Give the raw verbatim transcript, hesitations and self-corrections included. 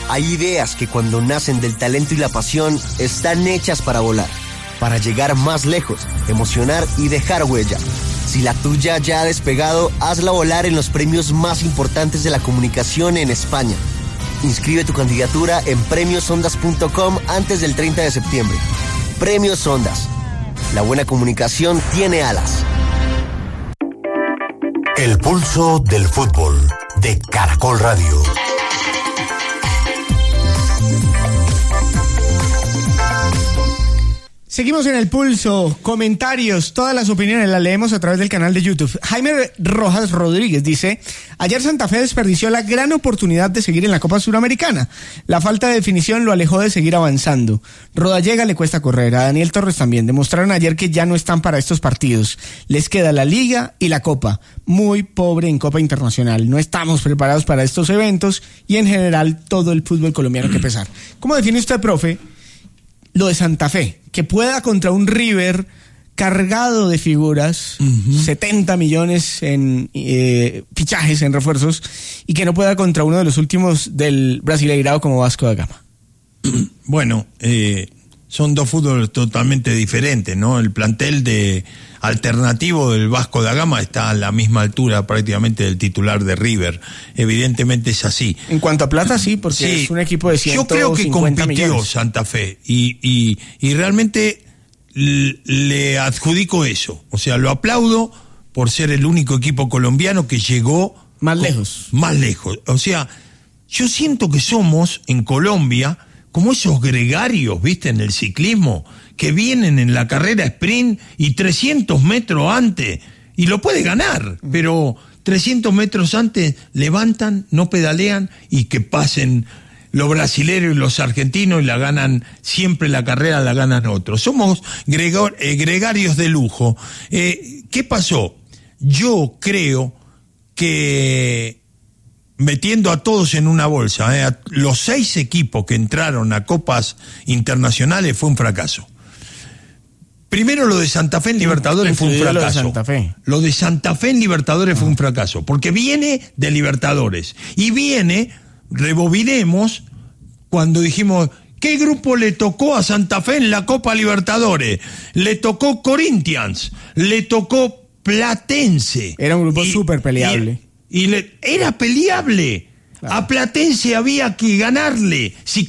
Hay ideas que cuando nacen del talento y la pasión están hechas para volar, para llegar más lejos, emocionar y dejar huella. Si la tuya ya ha despegado, hazla volar en los premios más importantes de la comunicación en España. Inscribe tu candidatura en premios ondas punto com antes del treinta de septiembre. Premios Ondas. La buena comunicación tiene alas. El pulso del fútbol de Caracol Radio. Seguimos en el pulso, comentarios, todas las opiniones las leemos a través del canal de YouTube. Jaime Rojas Rodríguez dice: ayer Santa Fe desperdició la gran oportunidad de seguir en la Copa Suramericana. La falta de definición lo alejó de seguir avanzando. Rodallega le cuesta correr, a Daniel Torres también. Demostraron ayer que ya no están para estos partidos. Les queda la Liga y la Copa. Muy pobre en Copa Internacional. No estamos preparados para estos eventos y en general todo el fútbol colombiano que pesar. ¿Cómo define usted, profe, lo de Santa Fe? Que pueda contra un River cargado de figuras, uh-huh. setenta millones en eh, fichajes, en refuerzos, y que no pueda contra uno de los últimos del Brasileirao como Vasco da Gama. Bueno, eh, son dos fútboles totalmente diferentes, ¿no? El plantel de alternativo del Vasco da Gama está a la misma altura prácticamente del titular de River. Evidentemente es así. En cuanto a plata, sí, porque sí, es un equipo de ciento cincuenta millones. Yo creo que compitió millones. Santa Fe y, y, y realmente l- le adjudico eso. O sea, lo aplaudo por ser el único equipo colombiano que llegó más con, lejos. Más lejos. O sea, yo siento que somos en Colombia como esos gregarios, ¿viste? En el ciclismo, que vienen en la carrera sprint y trescientos metros antes, y lo puede ganar, pero trescientos metros antes levantan, no pedalean, y que pasen los brasileños y los argentinos y la ganan, siempre la carrera la ganan otros. Somos gregor, eh, gregarios de lujo. Eh, ¿Qué pasó? Yo creo que metiendo a todos en una bolsa, eh, a los seis equipos que entraron a copas internacionales fue un fracaso. Primero lo de Santa Fe en Libertadores fue un fracaso. Lo de Santa Fe, lo de Santa Fe en Libertadores ah. fue un fracaso, porque viene de Libertadores y viene, rebobinemos, cuando dijimos, ¿qué grupo le tocó a Santa Fe en la Copa Libertadores? Le tocó Corinthians, le tocó Platense. Era un grupo súper peleable. Y, y le, era peleable. Claro. A Platense había que ganarle. Si